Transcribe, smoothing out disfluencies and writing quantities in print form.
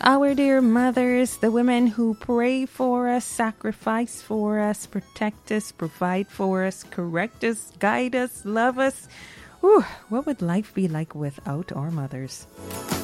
Our dear mothers, the women who pray for us, sacrifice for us, protect us, provide for us, correct us, guide us, love us. Whew, what would life be like without our mothers?